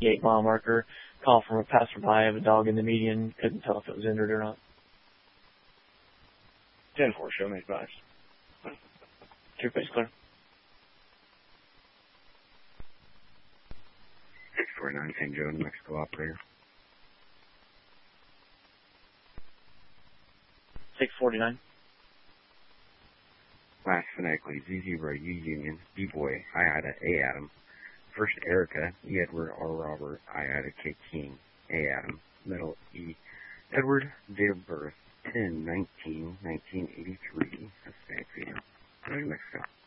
8-mile marker. Call from a passerby of a dog in the median. Couldn't tell if it was injured or not. 10-4, show me advice. Your base clear. 649, St. Joe, New Mexico operator. 649. Last phonetically, Z0, U Union, B Boy, I Ida, A Adam. First Erica, E Edward, R Robert, I Ida, K King, A Adam. Middle E Edward, date of birth 10/19/1983. That's New Mexico.